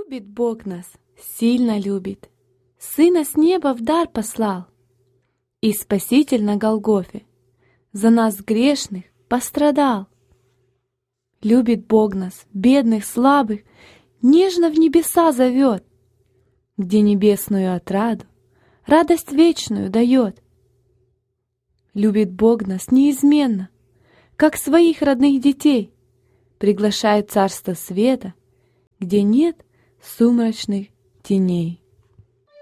Любит Бог нас, сильно любит, Сына с неба в дар послал, и Спаситель на Голгофе за нас грешных пострадал. Любит Бог нас, бедных, слабых, нежно в небеса зовет, где небесную отраду, радость вечную дает. Любит Бог нас неизменно, как своих родных детей, приглашает в царство света, где нет сумрачных теней.